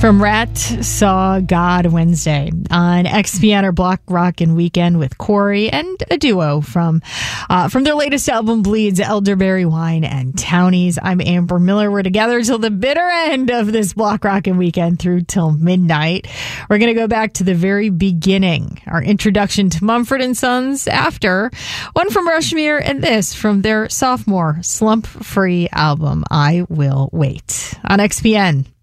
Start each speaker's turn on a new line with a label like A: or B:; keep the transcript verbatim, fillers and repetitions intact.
A: From Rat Saw God Wednesday on X P N or Block Rockin' Weekend with Corey and a duo from uh, from their latest album, Bleeds, Elderberry Wine and Townies. I'm Amber Miller. We're together till the bitter end of this Block Rockin' Weekend through till midnight. We're going to go back to the very beginning, our introduction to Mumford and Sons after one from Rushmere and this from their sophomore slump-free album, I Will Wait, on X P N.